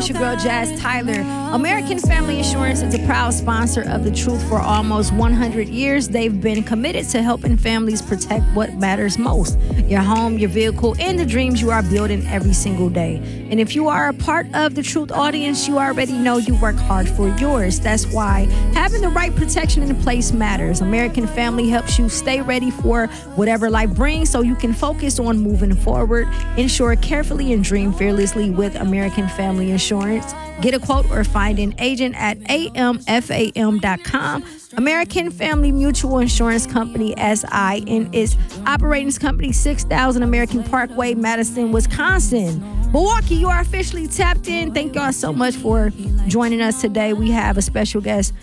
It's your girl, Jazz Tyler. American Family Insurance is a proud sponsor of The Truth. For almost 100 years, they've been committed to helping families protect what matters most: your home, your vehicle, and the dreams you are building every single day. And if you are a part of The Truth audience, you already know you work hard for yours. That's why having the right protection in place matters. American Family helps you stay ready for whatever life brings so you can focus on moving forward. Insure carefully and dream fearlessly with American Family Insurance. Get a quote or find an agent at amfam.com. American Family Mutual Insurance Company, SI, and its operating company, 6000 American Parkway, Madison, Wisconsin. Milwaukee, you are officially tapped in. Thank y'all so much for joining us today. We have a special guest